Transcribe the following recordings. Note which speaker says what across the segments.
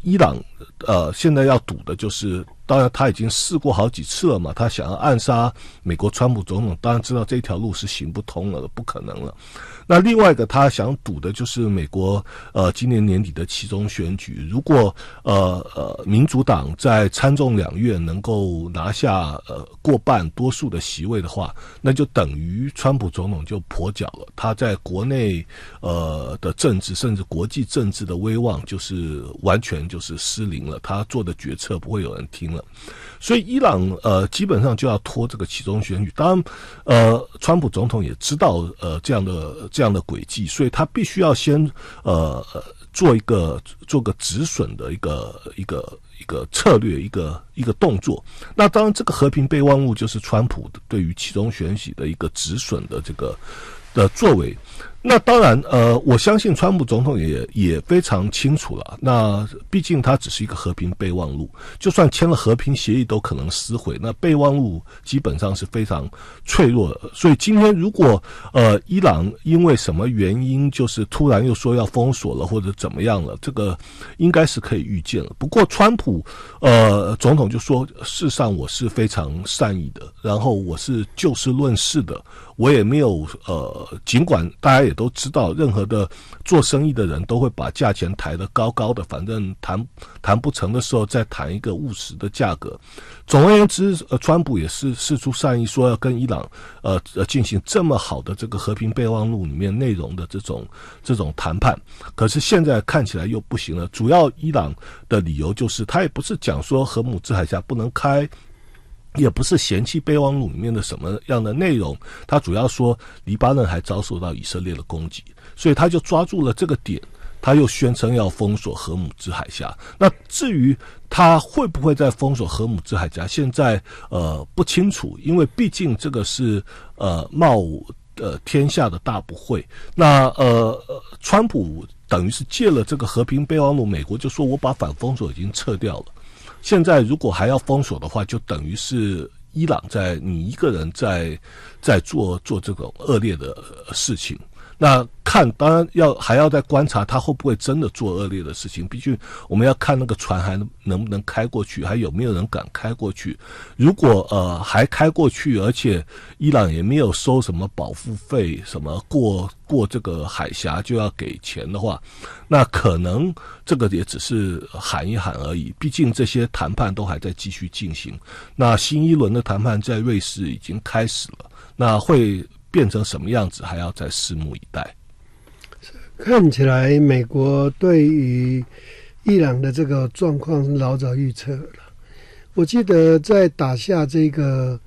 Speaker 1: 伊朗现在要赌的就是，当然他已经试过好几次了嘛，他想要暗杀美国川普总统，当然知道这条路是行不通了，不可能了。那另外一个他想赌的就是美国今年年底的期中选举，如果民主党在参众两院能够拿下过半多数的席位的话，那就等于川普总统就跛脚了，他在国内的政治甚至国际政治的威望就是完全就是失灵了，他做的决策不会有人听了。所以伊朗基本上就要拖这个期中选举，当然川普总统也知道这样的轨迹，所以他必须要先做个止损的一个策略，一个动作。那当然这个和平备忘录就是川普对于期中选举的一个止损的这个的作为。那当然我相信川普总统也非常清楚了，那毕竟它只是一个和平备忘录，就算签了和平协议都可能撕毁，那备忘录基本上是非常脆弱的。所以今天如果伊朗因为什么原因就是突然又说要封锁了或者怎么样了，这个应该是可以预见了。不过川普总统就说，事实上我是非常善意的，然后我是就事论事的，我也没有尽管大家也都知道，任何的做生意的人都会把价钱抬得高高的，反正谈不成的时候再谈一个务实的价格。总而言之，川普也是释出善意，说要跟伊朗进行这么好的这个和平备忘录里面内容的这种谈判。可是现在看起来又不行了，主要伊朗的理由就是他也不是讲说荷姆兹海峡不能开，也不是嫌弃备忘录里面的什么样的内容，他主要说黎巴嫩还遭受到以色列的攻击，所以他就抓住了这个点，他又宣称要封锁荷姆兹海峡。那至于他会不会再封锁荷姆兹海峡，现在不清楚，因为毕竟这个是冒天下的大不讳。那川普等于是借了这个和平备忘录，美国就说我把反封锁已经撤掉了。现在如果还要封锁的话，就等于是伊朗你一个人在做这种恶劣的事情。那当然还要再观察他会不会真的做恶劣的事情，毕竟我们要看那个船还能不能开过去，还有没有人敢开过去。如果还开过去，而且伊朗也没有收什么保护费，什么过这个海峡就要给钱的话，那可能这个也只是喊一喊而已，毕竟这些谈判都还在继续进行。那新一轮的谈判在瑞士已经开始了，那会变成什么样子还要再拭目以待。
Speaker 2: 看起来美国对于伊朗的这个状况是老早预测了。我记得在打下这个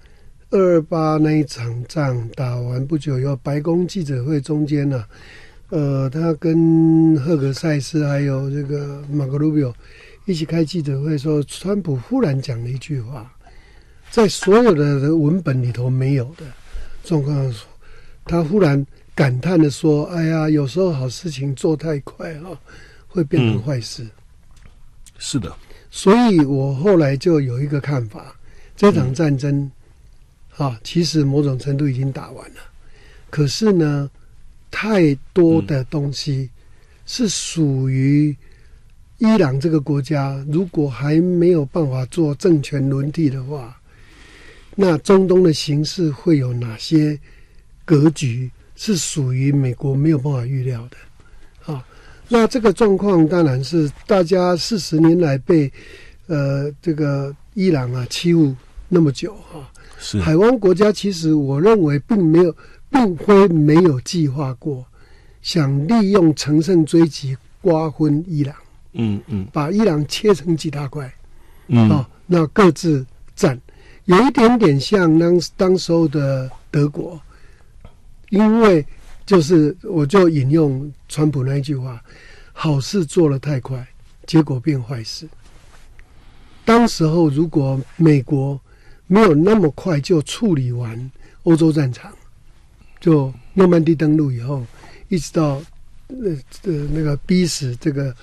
Speaker 2: 228那一场仗打完不久以后，白宫记者会中间呢，他跟赫格塞斯还有这个马可·鲁比奥一起开记者会的时候，川普忽然讲了一句话，在所有的文本里头没有的状况，他忽然感叹的说：“哎呀，有时候好事情做太快会变成坏事。”
Speaker 1: 是的，
Speaker 2: 所以我后来就有一个看法，这场战争其实某种程度已经打完了，可是呢，太多的东西是属于伊朗这个国家，如果还没有办法做政权轮替的话，那中东的形势会有哪些格局是属于美国没有办法预料的那这个状况当然是大家40年来被这个伊朗欺负那么久
Speaker 1: 是
Speaker 2: 海湾国家其实我认为并非没有计划过想利用乘胜追击瓜分伊朗，把伊朗切成几大块，那各自占，有一点点像当时候的德国，因为我就引用川普那一句话，好事做得太快，结果变坏事。当时候如果美国没有那么快就处理完欧洲战场，就诺曼底登陆以后，一直到那个逼死这个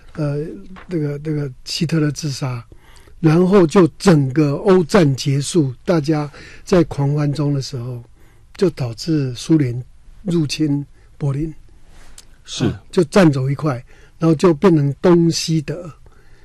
Speaker 2: 希特勒自杀，然后就整个欧战结束，大家在狂欢中的时候，就导致苏联入侵柏林，
Speaker 1: 是
Speaker 2: 就占走一块，然后就变成东西德。